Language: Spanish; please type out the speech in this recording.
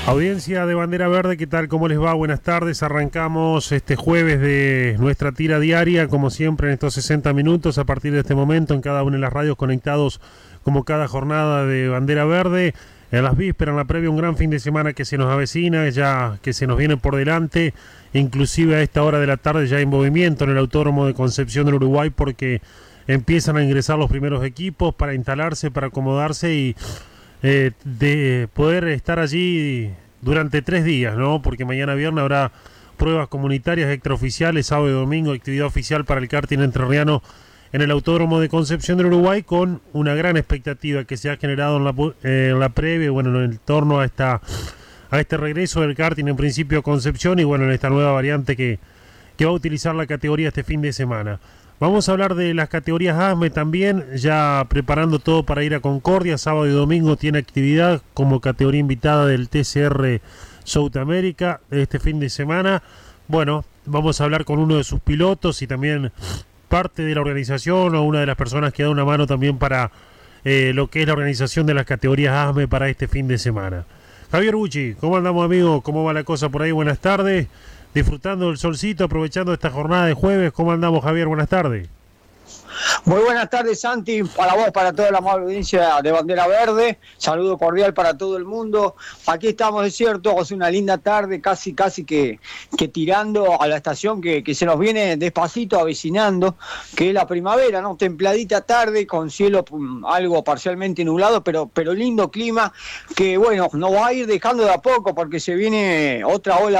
Audiencia de Bandera Verde, ¿qué tal? ¿Cómo les va? Buenas tardes. Arrancamos este jueves de nuestra tira diaria, como siempre en estos 60 minutos, a partir de este momento en cada una de las radios conectados como cada jornada de Bandera Verde. En las vísperas, en la previa, un gran fin de semana que se nos avecina, ya que se nos viene por delante, inclusive a esta hora de la tarde ya hay movimiento en el Autódromo de Concepción del Uruguay porque empiezan a ingresar los primeros equipos para instalarse, para acomodarse y de poder estar allí durante 3 días, ¿no? Porque mañana viernes habrá pruebas comunitarias extraoficiales, sábado y domingo, actividad oficial para el karting entrerriano en el Autódromo de Concepción del Uruguay, con una gran expectativa que se ha generado en la previa, bueno, en torno a este regreso del karting en principio a Concepción y bueno, en esta nueva variante que va a utilizar la categoría este fin de semana. Vamos a hablar de las categorías ASME también, ya preparando todo para ir a Concordia. Sábado y domingo tiene actividad como categoría invitada del TCR South America este fin de semana. Bueno, vamos a hablar con uno de sus pilotos y también parte de la organización o una de las personas que da una mano también para lo que es la organización de las categorías ASME para este fin de semana. Javier Bucci, ¿cómo andamos, amigo? ¿Cómo va la cosa por ahí? Buenas tardes. Disfrutando del solcito, aprovechando esta jornada de jueves. ¿Cómo andamos, Javier? Buenas tardes. Muy buenas tardes, Santi, para vos, para toda la amable audiencia de Bandera Verde. Saludo cordial para todo el mundo. Aquí estamos, es cierto, es una linda tarde, casi que tirando a la estación que se nos viene despacito avecinando, que es la primavera, ¿no? Templadita tarde, con cielo algo parcialmente nublado, pero lindo clima, que bueno, nos va a ir dejando de a poco porque se viene otra ola